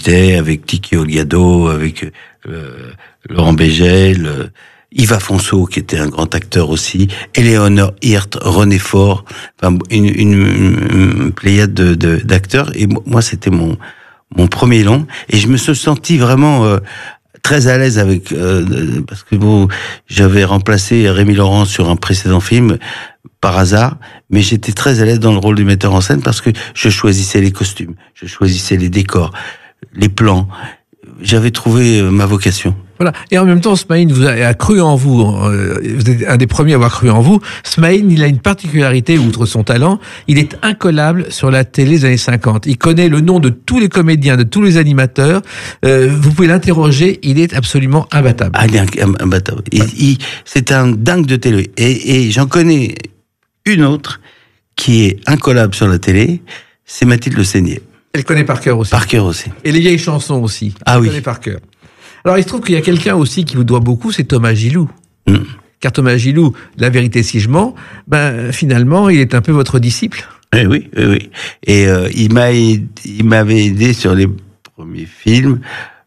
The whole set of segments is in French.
Hallyday, avec Tiki Olgado, avec Laurent Bégel, Yves Afonso, qui était un grand acteur aussi, Éléonore Hirt, René Faure, enfin, une pléiade d'acteurs. Et moi, c'était mon premier long. Et je me suis senti vraiment très à l'aise avec parce que j'avais remplacé Rémi Laurent sur un précédent film par hasard, mais j'étais très à l'aise dans le rôle du metteur en scène parce que je choisissais les costumes, je choisissais les décors, les plans. J'avais trouvé ma vocation. Voilà. Et en même temps, Smaïn vous a cru en vous. Vous êtes un des premiers à avoir cru en vous. Smaïn, il a une particularité, outre son talent, il est incollable sur la télé des années 50. Il connaît le nom de tous les comédiens, de tous les animateurs. Vous pouvez l'interroger, il est absolument imbattable. Ah, il est imbattable. Ouais. C'est un dingue de télé. Et j'en connais une autre qui est incollable sur la télé, c'est Mathilde Le Seigner. Elle connaît par cœur aussi. Par cœur aussi. Et les vieilles chansons aussi. Ah oui. Elle connaît par cœur. Alors, il se trouve qu'il y a quelqu'un aussi qui vous doit beaucoup, c'est Thomas Gilou. Car Thomas Gilou, La vérité si je mens, finalement, il est un peu votre disciple. Oui. Et il m'avait aidé sur les premiers films.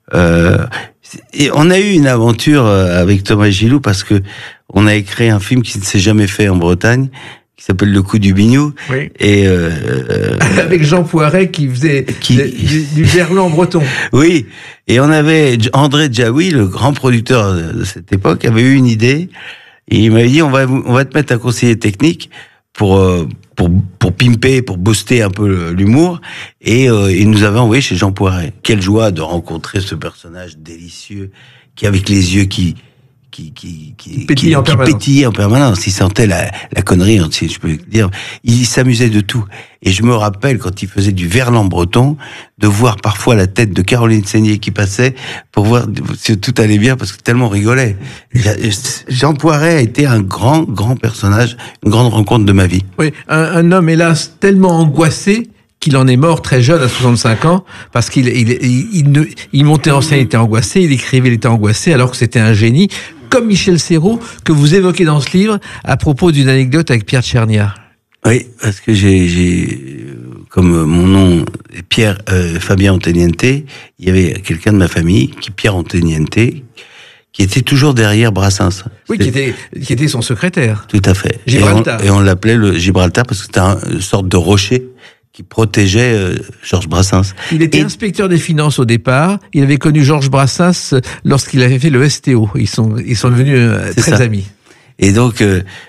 Et on a eu une aventure avec Thomas Gilou parce que on a créé un film qui ne s'est jamais fait en Bretagne, qui s'appelle Le Coup du Bignou. Oui. Et avec Jean Poiret qui faisait du verlan breton. Oui. Et on avait André Djaoui, le grand producteur de cette époque, avait eu une idée. Et il m'avait dit on va te mettre un conseiller technique pour pimper, pour booster un peu l'humour. Et il nous avait envoyé chez Jean Poiret. Quelle joie de rencontrer ce personnage délicieux qui avec les yeux qui pétillait en permanence. Il sentait la connerie, si je peux dire. Il s'amusait de tout. Et je me rappelle, quand il faisait du verlan breton, de voir parfois la tête de Caroline Seigner qui passait pour voir si tout allait bien, parce que tellement on rigolait. Jean Poiret a été un grand personnage, une grande rencontre de ma vie. Oui, un homme, hélas, tellement angoissé qu'il en est mort très jeune, à 65 ans, parce qu'il montait en scène, il était angoissé, il écrivait, il était angoissé, alors que c'était un génie, comme Michel Serrault, que vous évoquez dans ce livre, à propos d'une anecdote avec Pierre Tchernia. Oui, parce que j'ai comme mon nom est Pierre Fabien Antoniente, il y avait quelqu'un de ma famille, Pierre Antoniente, qui était toujours derrière Brassens. Oui, qui était son secrétaire. Tout à fait. Gibraltar. Et on l'appelait le Gibraltar parce que c'était une sorte de rocher qui protégeait Georges Brassens. Il était inspecteur des finances au départ. Il avait connu Georges Brassens lorsqu'il avait fait le STO. Ils sont devenus très amis. Et donc,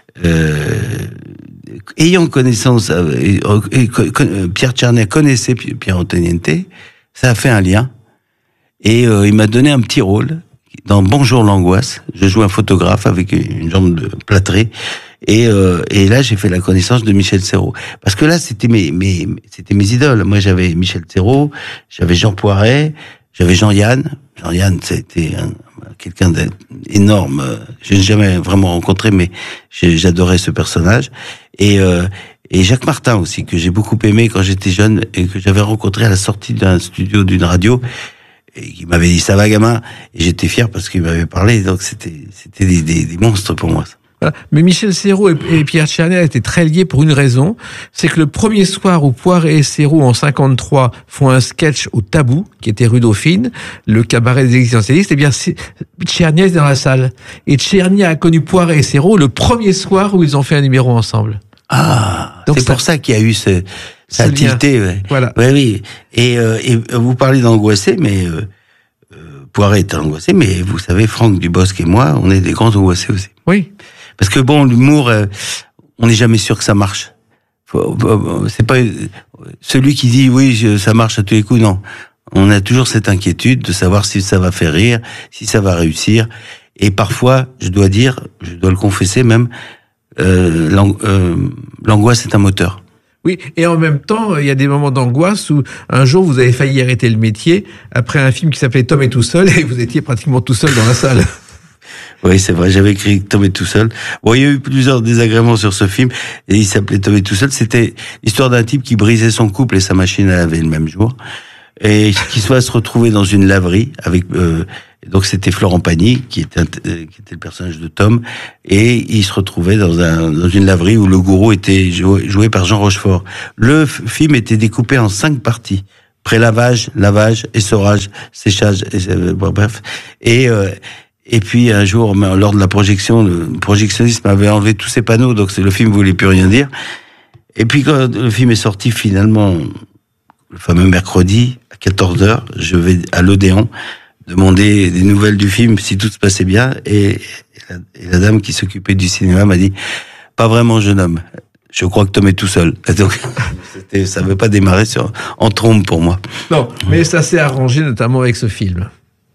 ayant connaissance, Pierre Tchernia connaissait Pierre Antoniente, ça a fait un lien. Et il m'a donné un petit rôle dans Bonjour l'angoisse. Je joue un photographe avec une jambe de plâtrée. Et là, j'ai fait la connaissance de Michel Serrault. Parce que là, c'était mes idoles. Moi, j'avais Michel Serrault, j'avais Jean Poiret, j'avais Jean-Yann. Jean-Yann, c'était quelqu'un d'énorme. Je n'ai jamais vraiment rencontré, mais j'adorais ce personnage. Et Jacques Martin aussi, que j'ai beaucoup aimé quand j'étais jeune et que j'avais rencontré à la sortie d'un studio d'une radio. Et il m'avait dit ça va gamin, et j'étais fier parce qu'il m'avait parlé. Donc c'était des monstres pour moi. Voilà. Mais Michel Serrault et Pierre Tchernia étaient très liés pour une raison, c'est que le premier soir où Poiret et Serrault en 53 font un sketch au Tabou, qui était rue Dauphine, le cabaret des existentialistes, eh bien Tchernia est dans la salle. Et Tchernia a connu Poiret et Serrault le premier soir où ils ont fait un numéro ensemble. Ah, donc c'est pour ça qu'il y a eu ça a tilté. Ouais. Voilà. Oui. Et vous parlez d'angoissé, mais Poiret est angoissé, mais vous savez, Franck Dubosc et moi, on est des grands angoissés aussi. Oui. Parce que bon, l'humour, on n'est jamais sûr que ça marche. C'est pas celui qui dit oui, ça marche à tous les coups. Non, on a toujours cette inquiétude de savoir si ça va faire rire, si ça va réussir. Et parfois, je dois le confesser même, l'angoisse est un moteur. Oui, et en même temps, il y a des moments d'angoisse où un jour vous avez failli arrêter le métier après un film qui s'appelait Tom est tout seul et vous étiez pratiquement tout seul dans la salle. Oui, c'est vrai, j'avais écrit Tom est tout seul. Bon, il y a eu plusieurs désagréments sur ce film, et il s'appelait Tom est tout seul. C'était l'histoire d'un type qui brisait son couple et sa machine à laver le même jour, et qui soit se retrouver dans une laverie avec... donc c'était Florent Pagny, qui était le personnage de Tom, et il se retrouvait dans une laverie où le gourou était joué par Jean Rochefort. Le film était découpé en 5 parties. Pré-lavage, lavage, essorage, séchage, bref. Et puis un jour, lors de la projection, le projectionniste m'avait enlevé tous ces panneaux, donc le film voulait plus rien dire. Et puis quand le film est sorti finalement, le fameux mercredi, à 14h, je vais à l'Odéon demander des nouvelles du film, si tout se passait bien, et la dame qui s'occupait du cinéma m'a dit « Pas vraiment, jeune homme. Je crois que Tom est tout seul. » Donc, ça ne veut pas démarrer en trombe pour moi. Non, mais ça s'est arrangé notamment avec ce film.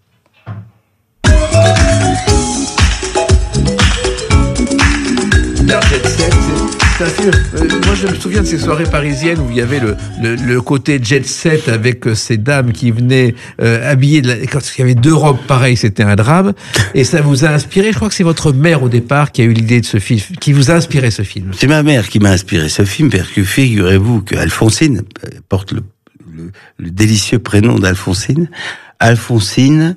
C'est un film, moi je me souviens de ces soirées parisiennes où il y avait le côté jet set avec ces dames qui venaient habillées, quand il y avait 2 robes pareilles, c'était un drame, et ça vous a inspiré. Je crois que c'est votre mère au départ qui a eu l'idée de ce film, qui vous a inspiré ce film. C'est ma mère qui m'a inspiré ce film, parce que figurez-vous que Alphonsine porte le délicieux prénom d'Alphonsine. Alphonsine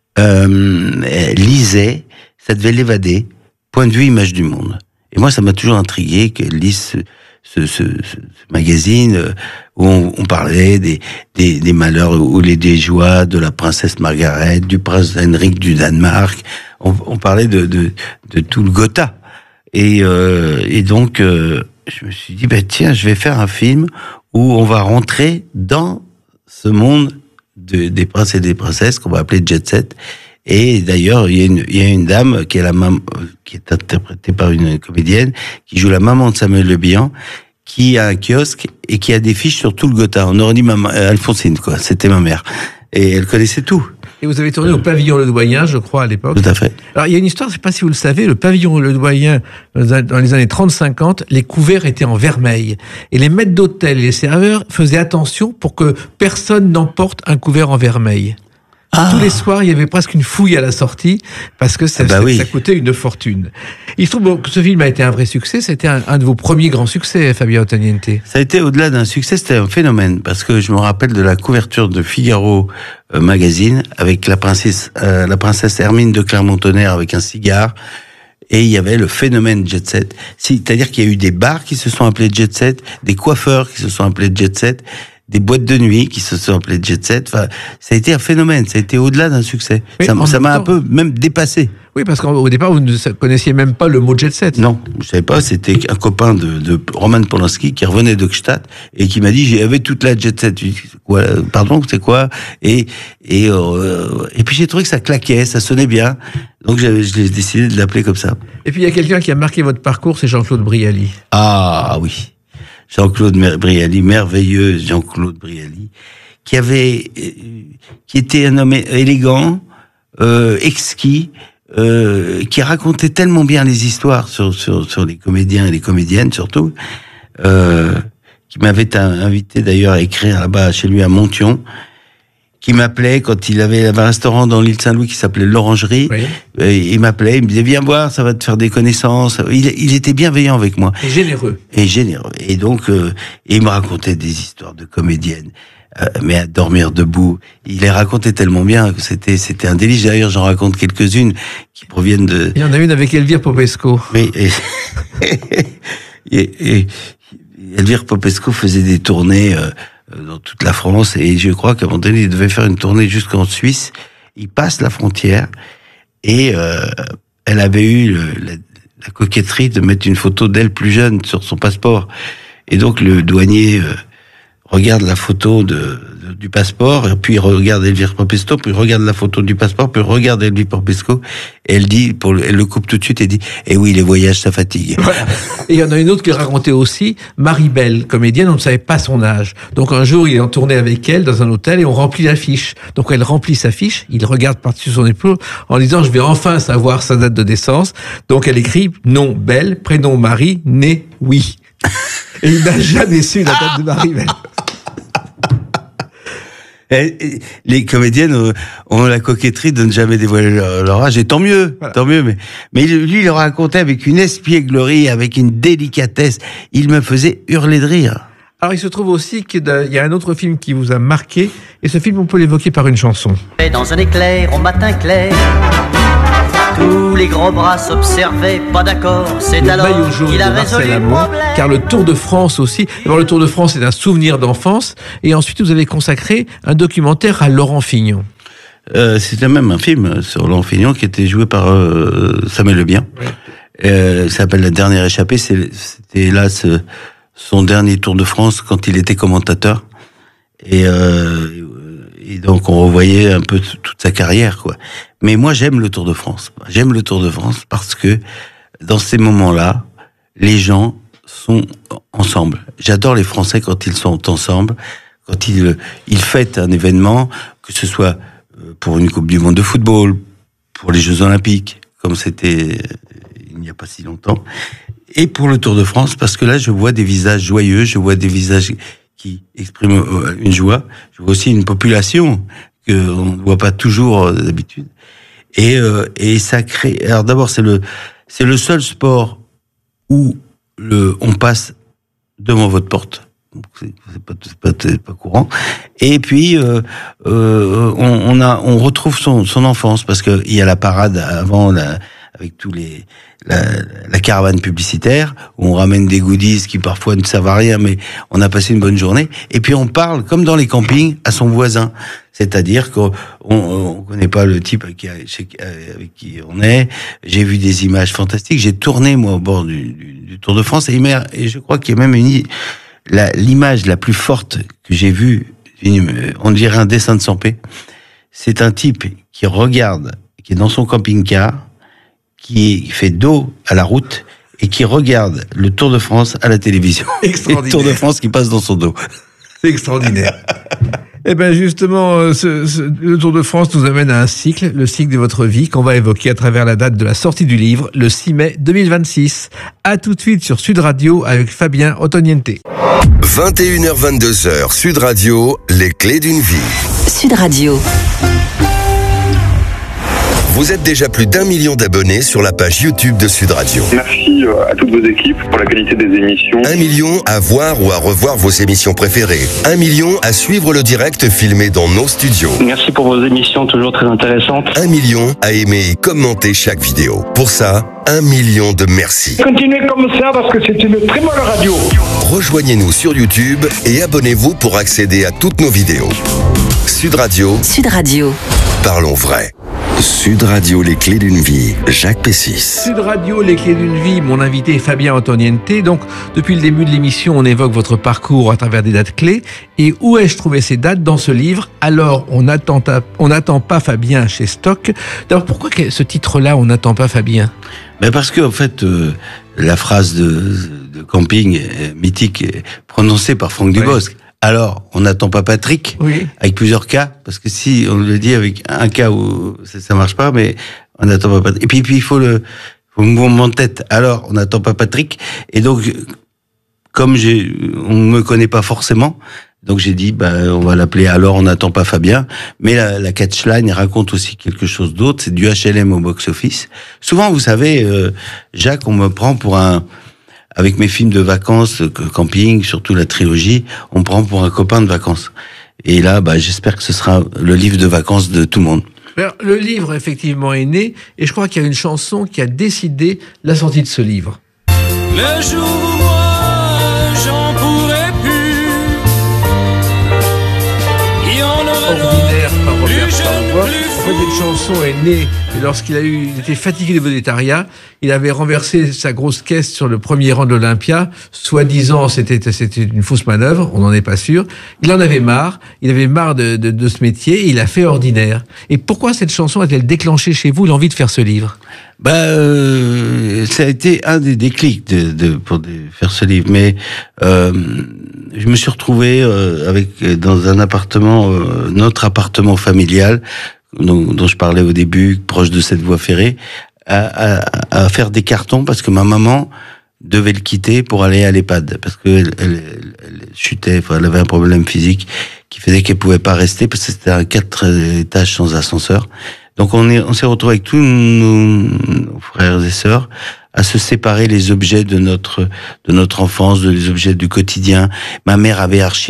lisait, ça devait l'évader, Point de vue, image du monde. Et moi, ça m'a toujours intrigué qu'elle lise ce magazine où on parlait des malheurs ou des joies de la princesse Margaret, du prince Henrik du Danemark. On parlait de tout le Gotha. Et donc, je me suis dit, tiens, je vais faire un film où on va rentrer dans ce monde des princes et des princesses qu'on va appeler jet set. Et d'ailleurs, il y a une dame qui est qui est interprétée par une comédienne qui joue la maman de Samuel Le Bihan, qui a un kiosque et qui a des fiches sur tout le Gotha. On aurait dit Alphonsine, quoi. C'était ma mère. Et elle connaissait tout. Et vous avez tourné au Pavillon Ledoyen, je crois, à l'époque. Tout à fait. Alors, il y a une histoire, je ne sais pas si vous le savez, le Pavillon Ledoyen, dans les années 30-50, les couverts étaient en vermeil. Et les maîtres d'hôtel et les serveurs faisaient attention pour que personne n'emporte un couvert en vermeil. Tous les soirs, il y avait presque une fouille à la sortie, parce que ça coûtait une fortune. Il se trouve que ce film a été un vrai succès, c'était un de vos premiers grands succès, Fabien Ottaniente. Ça a été au-delà d'un succès, c'était un phénomène, parce que je me rappelle de la couverture de Figaro magazine, avec la princesse Hermine de Clermont-Tonnerre avec un cigare, et il y avait le phénomène jet set. C'est-à-dire qu'il y a eu des bars qui se sont appelés jet set, des coiffeurs qui se sont appelés jet set, des boîtes de nuit qui se sont appelées jet set. Enfin, ça a été un phénomène, ça a été au-delà d'un succès. Oui, ça m'a un peu même dépassé. Oui, parce qu'au départ, vous ne connaissiez même pas le mot jet set. Non, je savais pas. C'était un copain de Roman Polanski qui revenait de Gstaad et qui m'a dit j'avais toute la jet set. Je dis, quoi, pardon, c'est quoi? Et puis j'ai trouvé que ça claquait, ça sonnait bien. Donc j'ai décidé de l'appeler comme ça. Et puis il y a quelqu'un qui a marqué votre parcours, c'est Jean-Claude Brialy. Ah oui. Jean-Claude Brialy, merveilleux Jean-Claude Brialy, qui était un homme élégant, exquis, qui racontait tellement bien les histoires sur les comédiens et les comédiennes surtout, qui m'avait invité d'ailleurs à écrire là-bas chez lui à Monthyon, qui m'appelait quand il avait un restaurant dans l'île Saint-Louis qui s'appelait l'Orangerie. Oui. Il m'appelait, il me disait viens voir, ça va te faire des connaissances. Il était bienveillant avec moi. Et généreux. Et donc il me racontait des histoires de comédiennes, mais à dormir debout. Il les racontait tellement bien que c'était un délice. D'ailleurs, j'en raconte quelques-unes qui proviennent de. Il y en a une avec Elvire Popesco. Oui. Et Elvire Popesco faisait des tournées dans toute la France, et je crois qu'à un moment donné, il devait faire une tournée jusqu'en Suisse. Il passe la frontière, et elle avait eu la coquetterie de mettre une photo d'elle plus jeune sur son passeport. Et donc le douanier regarde la photo du passeport, et puis il regarde Elvire Popesco, puis il regarde la photo du passeport, puis il regarde Elvire Popesco, et elle dit, elle le coupe tout de suite et dit, eh oui, les voyages, ça fatigue. Voilà. Et il y en a une autre qui racontait aussi, Marie-Belle, comédienne, on ne savait pas son âge. Donc un jour, il est en tournée avec elle dans un hôtel et on remplit la fiche. Donc elle remplit sa fiche, il regarde par-dessus son épaule en disant, je vais enfin savoir sa date de naissance. Donc elle écrit, nom Belle, prénom Marie, né oui. Et il n'a jamais su la date de Marie-Belle. Les comédiennes ont la coquetterie de ne jamais dévoiler leur âge, et tant mieux, voilà. Tant mieux. Mais lui, il le racontait avec une espièglerie, avec une délicatesse. Il me faisait hurler de rire. Alors, il se trouve aussi qu'il y a un autre film qui vous a marqué, et ce film, on peut l'évoquer par une chanson. Dans un éclair, au matin clair, Tous les gros bras s'observaient, pas d'accord. C'est Le alors maillot jaune qu'il de a Marcel résolu le Amont, problème. car le Tour de France aussi. D'abord, le Tour de France, c'est un souvenir d'enfance. Et ensuite, vous avez consacré un documentaire à Laurent Fignon. C'était même un film sur Laurent Fignon qui était joué par Samuel Le Bien. Ça s'appelle La Dernière Échappée. C'était là son dernier Tour de France quand il était commentateur. Et donc on revoyait un peu toute sa carrière, quoi. Mais moi j'aime le Tour de France. J'aime le Tour de France parce que dans ces moments-là, les gens sont ensemble. J'adore les Français quand ils sont ensemble, quand ils fêtent un événement, que ce soit pour une Coupe du Monde de football, pour les Jeux Olympiques, comme c'était il n'y a pas si longtemps, et pour le Tour de France, parce que là je vois des visages joyeux, je vois des visages qui expriment une joie, je vois aussi une population qu'on ne voit pas toujours d'habitude, et ça crée. Alors d'abord c'est le seul sport où on passe devant votre porte. C'est pas courant. Et puis on retrouve son enfance parce que il y a la parade avant avec tous la caravane publicitaire où on ramène des goodies qui parfois ne servent à rien, mais on a passé une bonne journée. Et puis on parle comme dans les campings à son voisin, c'est-à-dire qu'on connaît pas le type avec qui on est. J'ai vu des images fantastiques. J'ai tourné moi au bord du Tour de France et je crois qu'il y a même l'image la plus forte que j'ai vue, on dirait un dessin de Sampé. C'est un type qui est dans son camping-car, qui fait dos à la route et qui regarde le Tour de France à la télévision. Extraordinaire. Et le Tour de France qui passe dans son dos. C'est extraordinaire. Eh ben justement, le Tour de France nous amène à un cycle, le cycle de votre vie, qu'on va évoquer à travers la date de la sortie du livre, le 6 mai 2026. À tout de suite sur Sud Radio avec Fabien Ottoniente. 21h-22h, Sud Radio, les clés d'une vie. Sud Radio. Vous êtes déjà plus d'1 million d'abonnés sur la page YouTube de Sud Radio. Merci à toutes vos équipes pour la qualité des émissions. 1 million à voir ou à revoir vos émissions préférées. 1 million à suivre le direct filmé dans nos studios. Merci pour vos émissions toujours très intéressantes. 1 million à aimer et commenter chaque vidéo. Pour ça, 1 million de merci. Continuez comme ça parce que c'est une très bonne radio. Rejoignez-nous sur YouTube et abonnez-vous pour accéder à toutes nos vidéos. Sud Radio. Sud Radio. Parlons vrai. Sud Radio, les clés d'une vie. Jacques Pessis. Sud Radio, les clés d'une vie. Mon invité est Fabien Ottoniente. Donc, depuis le début de l'émission, on évoque votre parcours à travers des dates clés. Et où ai-je trouvé ces dates dans ce livre? Alors, on n'attend pas Fabien chez Stock. D'abord, pourquoi ce titre-là, on n'attend pas Fabien? Ben parce que en fait, la phrase de camping mythique prononcée par Franck Dubosc. Alors, on n'attend pas Patrick, oui, avec plusieurs cas, parce que si on le dit avec un cas où ça marche pas, mais on n'attend pas Patrick. Et puis il faut le mouvement de tête. Alors, on n'attend pas Patrick. Et donc, comme on me connaît pas forcément, donc j'ai dit, on va l'appeler Alors on n'attend pas Fabien. Mais la catchline raconte aussi quelque chose d'autre. C'est du HLM au box-office. Souvent, vous savez, Jacques, on me prend pour avec mes films de vacances, camping, surtout la trilogie, on me prend pour un copain de vacances. Et là, j'espère que ce sera le livre de vacances de tout le monde. Alors, le livre, effectivement, est né, et je crois qu'il y a une chanson qui a décidé la sortie de ce livre. Le jour où moi, j'en pourrai plus, il y en aura Ordinaire par Robert plus jeune, Savoie. plus En fait, cette chanson est née lorsqu'il était fatigué de vedettariat. Il avait renversé sa grosse caisse sur le premier rang de l'Olympia. Soi-disant, c'était une fausse manœuvre. On n'en est pas sûr. Il en avait marre. Il avait marre de ce métier. Et il a fait Ordinaire. Et pourquoi cette chanson a-t-elle déclenché chez vous l'envie de faire ce livre? Ça a été un des déclics pour faire ce livre. Mais je me suis retrouvé dans un appartement, notre appartement familial, dont je parlais au début, proche de cette voie ferrée, à faire des cartons parce que ma maman devait le quitter pour aller à l'EHPAD parce que elle chutait, elle avait un problème physique qui faisait qu'elle pouvait pas rester parce que c'était à 4 étages sans ascenseur. Donc on s'est retrouvé avec tous nos frères et sœurs à se séparer les objets de notre enfance, les objets du quotidien. Ma mère avait archivé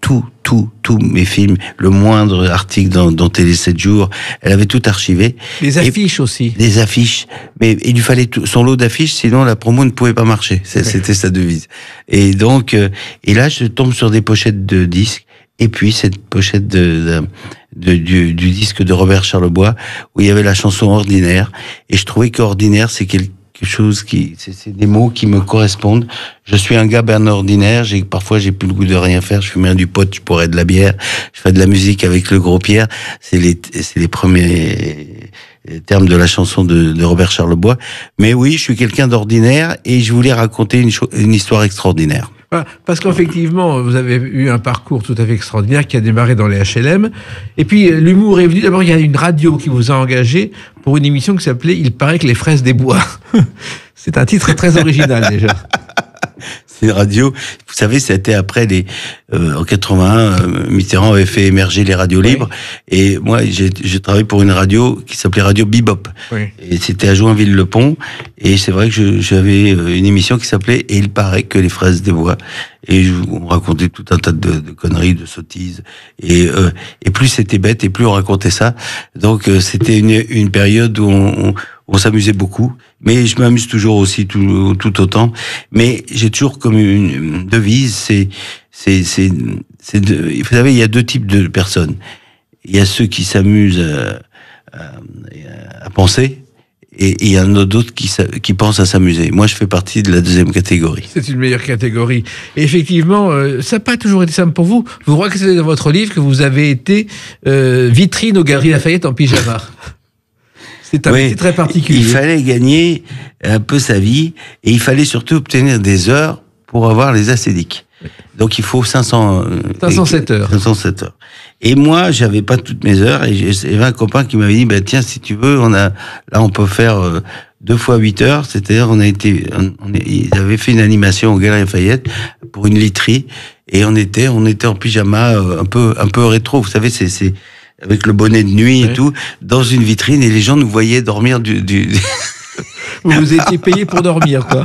tous mes films, le moindre article dans Télé 7 jours, elle avait tout archivé. Les affiches aussi. Les affiches, mais il lui fallait son lot d'affiches, sinon la promo ne pouvait pas marcher. C'était sa devise. Et donc, et là, je tombe sur des pochettes de disques, et puis cette pochette du disque de Robert Charlebois, où il y avait la chanson Ordinaire, et je trouvais qu'Ordinaire, c'est quelque chose c'est des mots qui me correspondent. Je suis un gars bien ordinaire, parfois j'ai plus le goût de rien faire, je fume rien du pot, je boirais de la bière, je fais de la musique avec le Gros Pierre, c'est les premiers termes de la chanson de Robert Charlebois. Mais oui, je suis quelqu'un d'ordinaire et je voulais raconter une histoire extraordinaire. Parce qu'effectivement, vous avez eu un parcours tout à fait extraordinaire qui a démarré dans les HLM. Et puis, l'humour est venu. D'abord, il y a une radio qui vous a engagé pour une émission qui s'appelait « Il paraît que les fraises des bois ». C'est un titre très original, déjà. C'est une radio, vous savez, c'était après en 81, Mitterrand avait fait émerger les radios libres, et moi, j'ai travaillé pour une radio qui s'appelait Radio Bebop. Oui. Et c'était à Joinville-le-Pont, et c'est vrai que j'avais une émission qui s'appelait « Et il paraît que les fraises des bois ». Et on racontait tout un tas de conneries, de sottises, et plus c'était bête, et plus on racontait ça. Donc, c'était une période où on s'amusait beaucoup, mais je m'amuse toujours aussi tout autant. Mais j'ai toujours comme une devise, vous savez, il y a deux types de personnes. Il y a ceux qui s'amusent à penser, et il y en a d'autres qui pensent à s'amuser. Moi, je fais partie de la deuxième catégorie. C'est une meilleure catégorie. Et effectivement, ça n'a pas toujours été simple pour vous. Vous croyez que c'est dans votre livre que vous avez été vitrine aux Galeries Lafayette en pyjama. C'est un métier très particulier. Il fallait gagner un peu sa vie, et il fallait surtout obtenir des heures pour avoir les acédiques. Donc il faut 507 heures. 507 heures. Et moi, j'avais pas toutes mes heures, et j'avais un copain qui m'avait dit, tiens, si tu veux, on peut faire 2 fois 8 heures, c'est-à-dire ils avaient fait une animation au Galeries Lafayette pour une literie, et on était en pyjama un peu rétro, vous savez, c'est avec le bonnet de nuit et tout, dans une vitrine, et les gens nous voyaient dormir Vous étiez payé pour dormir, quoi.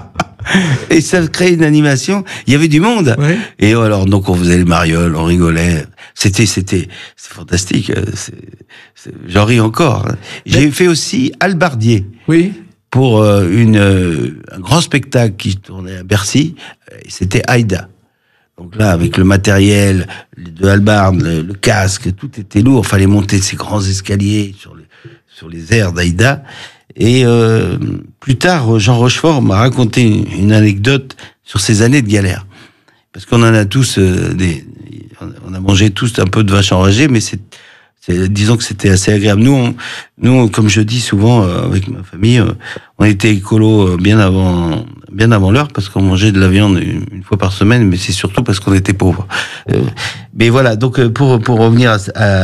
Et ça crée une animation. Il y avait du monde. Ouais. Et alors, donc, on faisait les marioles, on rigolait. C'est fantastique. J'en ris encore. J'ai fait aussi Albardier. Oui. Pour un grand spectacle qui tournait à Bercy. C'était Aïda. Donc là, avec le matériel de hallebarde, le casque, tout était lourd. Fallait monter ces grands escaliers sur les airs d'Aïda. Et plus tard, Jean Rochefort m'a raconté une anecdote sur ces années de galère. Parce qu'on en a tous on a mangé tous un peu de vache enragée, mais disons que c'était assez agréable. Nous, comme je dis souvent avec ma famille, on était écolo bien avant l'heure, parce qu'on mangeait de la viande une fois par semaine, mais c'est surtout parce qu'on était pauvres. Mais voilà, donc pour revenir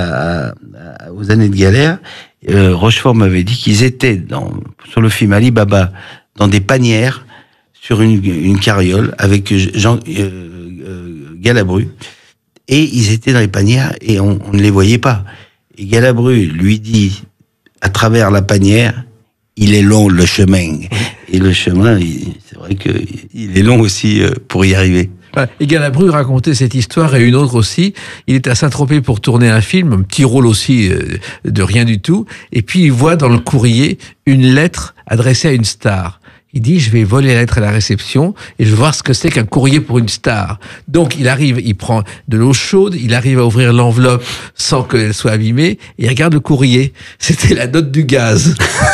aux années de galère, Rochefort m'avait dit qu'ils étaient sur le film Ali Baba dans des panières sur une carriole avec Jean Galabru, et ils étaient dans les panières et on ne les voyait pas. Et Galabru lui dit à travers la panière, il est long le chemin. Et le chemin, c'est vrai que il est long aussi pour y arriver. Et Galabru racontait cette histoire et une autre aussi. Il était à Saint-Tropez pour tourner un film, un petit rôle aussi de rien du tout. Et puis il voit dans le courrier une lettre adressée à une star. Il dit, je vais voler la lettre à la réception et je vais voir ce que c'est qu'un courrier pour une star. Donc il arrive, il prend de l'eau chaude, il arrive à ouvrir l'enveloppe sans qu'elle soit abîmée et il regarde le courrier. C'était la note du gaz.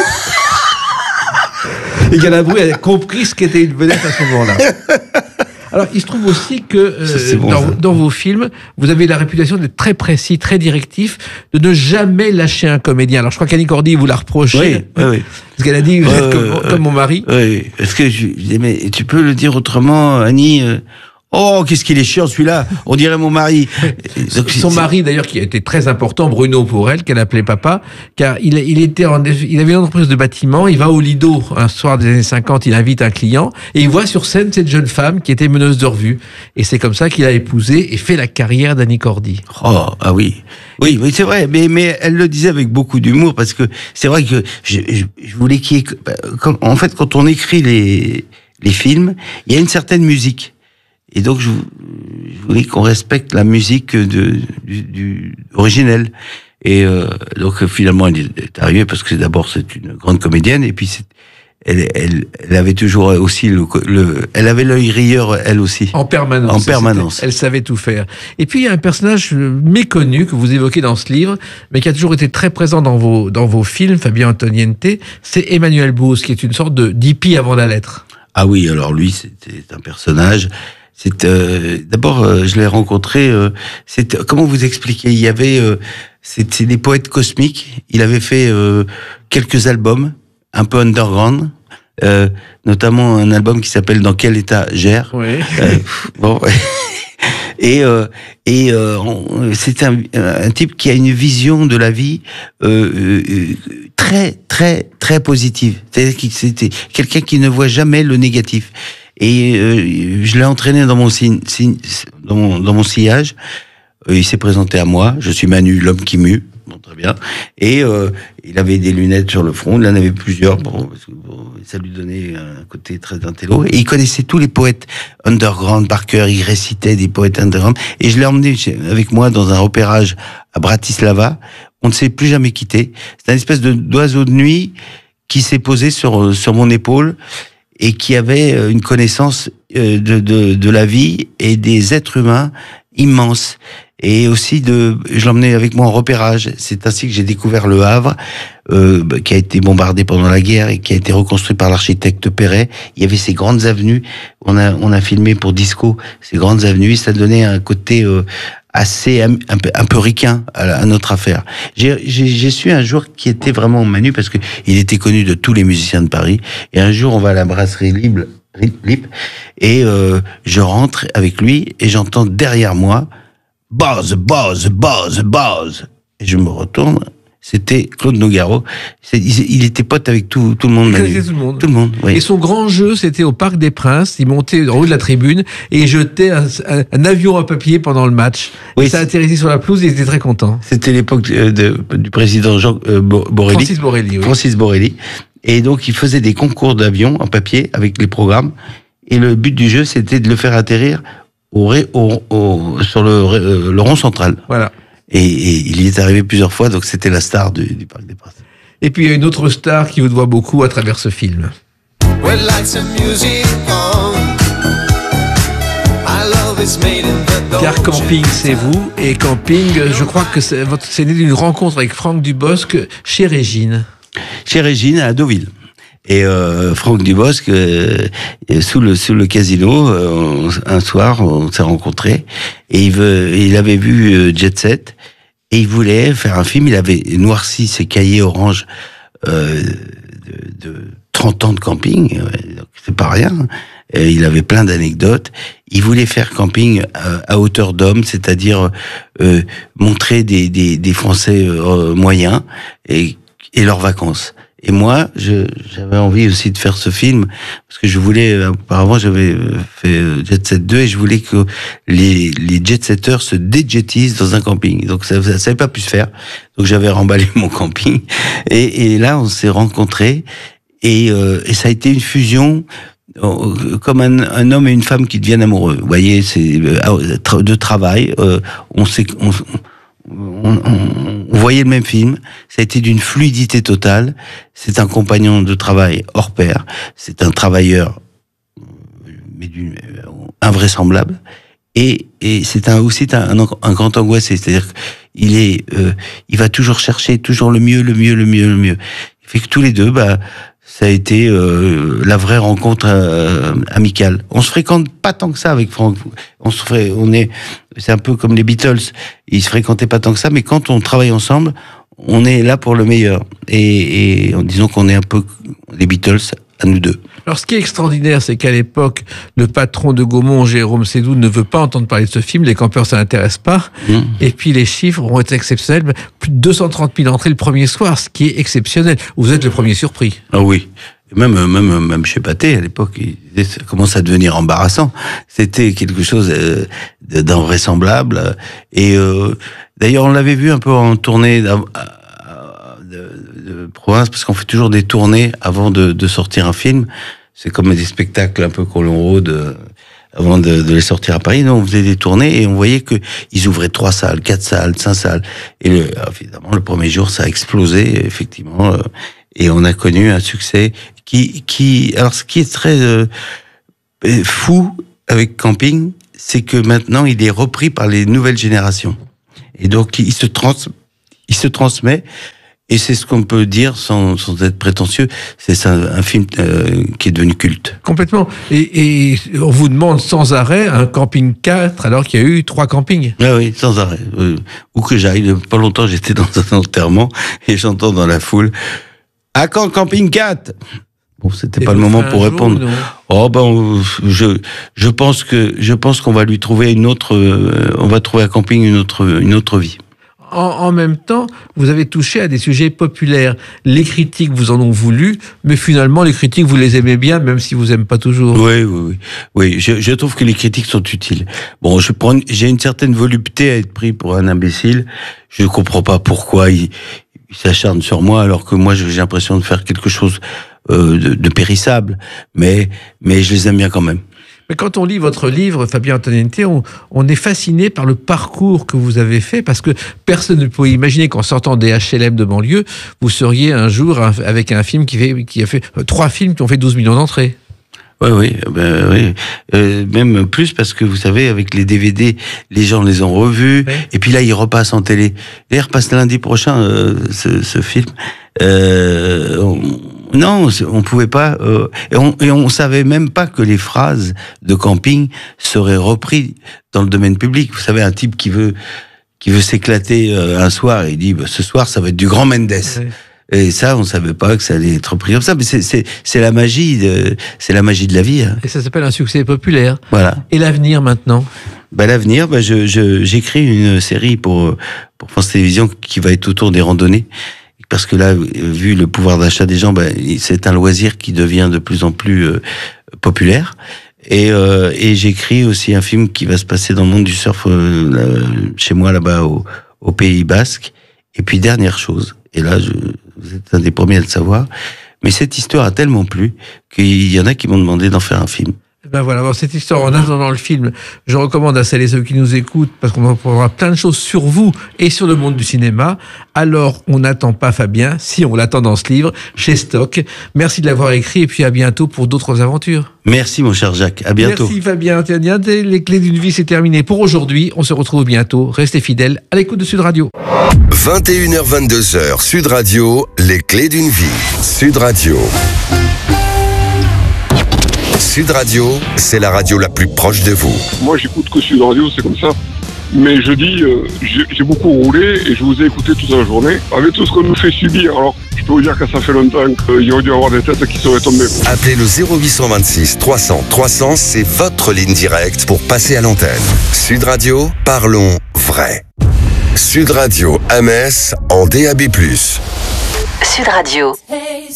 Et Galabru a compris ce qu'était une vedette à ce moment-là. Alors, il se trouve aussi que dans vos films, vous avez la réputation d'être très précis, très directif, de ne jamais lâcher un comédien. Alors, je crois qu'Annie Cordy vous l'a reproché. Oui. Parce qu'elle a dit, vous êtes comme mon mari. Oui, parce que je disais, mais tu peux le dire autrement, Annie Oh, qu'est-ce qu'il est chiant celui-là. On dirait mon mari. Donc, son mari, d'ailleurs, qui a été très important, Bruno pour elle, qu'elle appelait papa, car il avait une entreprise de bâtiment, il va au Lido un soir des années 50, il invite un client, et il voit sur scène cette jeune femme qui était meneuse de revue. Et c'est comme ça qu'il a épousé et fait la carrière d'Annie Cordy. Oh, ah oui. Oui, c'est vrai, mais elle le disait avec beaucoup d'humour, parce que c'est vrai que je voulais qu'il y ait, en fait, quand on écrit les films, il y a une certaine musique. Et donc, je voulais qu'on respecte la musique du originelle. Et donc, finalement, elle est arrivée parce que d'abord, c'est une grande comédienne, et puis elle avait toujours aussi elle avait l'œil rieur, elle aussi. En permanence. En permanence. Elle savait tout faire. Et puis, il y a un personnage méconnu que vous évoquez dans ce livre, mais qui a toujours été très présent dans vos films, Fabien Antoniente, c'est Emmanuel Bouze, qui est une sorte de d'hippie avant la lettre. Ah oui, alors lui, c'était un personnage. D'abord, je l'ai rencontré. Comment vous expliquer? Il y avait, c'est des poètes cosmiques. Il avait fait quelques albums un peu underground, notamment un album qui s'appelle Dans quel état gère. Oui. Bon. Et c'est un type qui a une vision de la vie très très très positive. C'est-à-dire que c'était quelqu'un qui ne voit jamais le négatif. Et je l'ai entraîné dans mon sillage. Il s'est présenté à moi. Je suis Manu, l'homme qui mue. Bon, très bien. Et il avait des lunettes sur le front. Il en avait plusieurs. Bon, ça lui donnait un côté très intello. Et il connaissait tous les poètes underground par cœur. Il récitait des poètes underground. Et je l'ai emmené avec moi dans un repérage à Bratislava. On ne s'est plus jamais quitté. C'est un espèce d'oiseau de nuit qui s'est posé sur mon épaule et qui avait une connaissance de la vie et des êtres humains immense. Et aussi je l'emmenais avec moi en repérage. C'est ainsi que j'ai découvert Le Havre, qui a été bombardé pendant la guerre et qui a été reconstruit par l'architecte Perret. Il y avait ces grandes avenues. On a filmé pour Disco ces grandes avenues. Ça donnait un côté assez un peu ricain à notre affaire. J'ai su un jour qui était vraiment Manu, parce que il était connu de tous les musiciens de Paris. Et un jour, on va à la brasserie Lip, et je rentre avec lui et j'entends derrière moi Buzz, buzz, buzz, buzz. Et je me retourne, c'était Claude Nougaro. Il était pote avec tout le monde. Il connaissait tout le monde. Tout le monde, oui. Et son grand jeu, c'était au Parc des Princes. Il montait en haut de la tribune et il jetait un avion à papier pendant le match. Oui, et ça atterrissait sur la pelouse, il était très content. C'était l'époque du président Jean Borelli. Francis Borelli, oui. Francis Borelli. Et donc, il faisait des concours d'avions en papier avec les programmes. Et le but du jeu, c'était de le faire atterrir sur le rond central. Voilà. Et il y est arrivé plusieurs fois, donc c'était la star du Parc des Princes. Et puis il y a une autre star qui vous doit beaucoup à travers ce film. Car Camping, c'est vous. Et Camping, je crois que c'est né d'une rencontre avec Franck Dubosc chez Régine. Chez Régine, à Deauville. Et Franck Dubosc, sous le casino, un soir, on s'est rencontrés, et il avait vu Jet Set, et il voulait faire un film. Il avait noirci ses cahiers orange de 30 ans de camping, donc c'est pas rien. Et il avait plein d'anecdotes. Il voulait faire camping à hauteur d'homme, c'est-à-dire montrer des Français moyens et leurs vacances. Et moi, j'avais envie aussi de faire ce film, parce que auparavant, j'avais fait Jet Set 2, et je voulais que les jet-setters se déjettisent dans un camping. Donc ça n'avait pas pu se faire. Donc j'avais remballé mon camping. Et là, on s'est rencontrés, et ça a été une fusion, comme un homme et une femme qui deviennent amoureux. Vous voyez, c'est de travail. On voyait le même film, ça a été d'une fluidité totale. C'est un compagnon de travail hors pair, c'est un travailleur mais invraisemblable, et c'est aussi un grand angoissé, c'est-à-dire qu'il il va toujours chercher toujours le mieux. Il fait que tous les deux, ça a été la vraie rencontre amicale. On se fréquente pas tant que ça avec Franck. C'est un peu comme les Beatles. Ils se fréquentaient pas tant que ça, mais quand on travaille ensemble, on est là pour le meilleur. Et disons qu'on est un peu les Beatles à nous deux. Alors, ce qui est extraordinaire, c'est qu'à l'époque, le patron de Gaumont, Jérôme Sédou, ne veut pas entendre parler de ce film. Les campeurs, ça n'intéresse pas. Et puis, les chiffres ont été exceptionnels. Plus de 230 000 entrées le premier soir, ce qui est exceptionnel. Vous êtes le premier surpris. Ah oui. Même chez Pathé, à l'époque, ça commence à devenir embarrassant. C'était quelque chose d'invraisemblable. Et d'ailleurs, on l'avait vu un peu en tournée de province, parce qu'on fait toujours des tournées avant de sortir un film. C'est comme des spectacles un peu qu'on rôde avant de les sortir à Paris. Nous, on faisait des tournées et on voyait que ils ouvraient 3 salles, 4 salles, 5 salles. Et évidemment, le premier jour, ça a explosé, effectivement. Et on a connu un succès alors, ce qui est très fou avec Camping, c'est que maintenant, il est repris par les nouvelles générations. Et donc, il se transmet. Et c'est ce qu'on peut dire sans être prétentieux. C'est un film qui est devenu culte. Complètement. Et on vous demande sans arrêt un camping 4 alors qu'il y a eu 3 campings. Ah oui, sans arrêt. Où que j'aille, pas longtemps, j'étais dans un enterrement et j'entends dans la foule « À quand camping 4 ?» Bon, c'était pas le moment pour répondre. Je pense qu'on va lui trouver on va trouver à Camping une autre vie. En même temps, vous avez touché à des sujets populaires. Les critiques vous en ont voulu, mais finalement, les critiques, vous les aimez bien, même si vous aimez pas toujours. Oui. Je trouve que les critiques sont utiles. Bon, j'ai une certaine volupté à être pris pour un imbécile. Je comprends pas pourquoi il s'acharne sur moi, alors que moi, j'ai l'impression de faire quelque chose de périssable. Mais je les aime bien quand même. Mais quand on lit votre livre, Fabien Antoniente, on est fasciné par le parcours que vous avez fait, parce que personne ne peut imaginer qu'en sortant des HLM de banlieue, vous seriez un jour avec un film qui a fait 3 films qui ont fait 12 millions d'entrées. Oui. Même plus parce que vous savez, avec les DVD, les gens les ont revus. Oui. Et puis là, ils repassent en télé. Et ils repassent lundi prochain, ce film. Non, on pouvait pas. Et on savait même pas que les phrases de Camping seraient reprises dans le domaine public. Vous savez, un type qui veut s'éclater un soir, il dit ce soir, ça va être du Grand Mendes. Oui. Et ça, on savait pas que ça allait être repris comme ça. Mais c'est la magie de la vie. Hein. Et ça s'appelle un succès populaire. Voilà. Et l'avenir maintenant? L'avenir, j'écris une série pour France Télévisions qui va être autour des randonnées. Parce que là, vu le pouvoir d'achat des gens, c'est un loisir qui devient de plus en plus populaire. Et j'écris aussi un film qui va se passer dans le monde du surf chez moi là-bas au Pays Basque. Et puis dernière chose, et là vous êtes un des premiers à le savoir, mais cette histoire a tellement plu qu'il y en a qui m'ont demandé d'en faire un film. Voilà, alors cette histoire, en attendant le film, je recommande à celles et ceux qui nous écoutent, parce qu'on apprendra plein de choses sur vous et sur le monde du cinéma. Alors, on n'attend pas Fabien, si on l'attend dans ce livre, chez Stock. Merci de l'avoir écrit et puis à bientôt pour d'autres aventures. Merci mon cher Jacques, à bientôt. Merci Fabien Antoniente, les clés d'une vie, c'est terminé pour aujourd'hui. On se retrouve bientôt, restez fidèles à l'écoute de Sud Radio. 21h-22h, Sud Radio, les clés d'une vie. Sud Radio. Sud Radio, c'est la radio la plus proche de vous. Moi, j'écoute que Sud Radio, c'est comme ça. Mais je dis, j'ai beaucoup roulé et je vous ai écouté toute la journée. Avec tout ce qu'on nous fait subir, alors je peux vous dire que ça fait longtemps qu'il y aurait dû avoir des têtes qui seraient tombées. Appelez le 0826 300 300, c'est votre ligne directe pour passer à l'antenne. Sud Radio, parlons vrai. Sud Radio à Metz en DAB+. Sud Radio.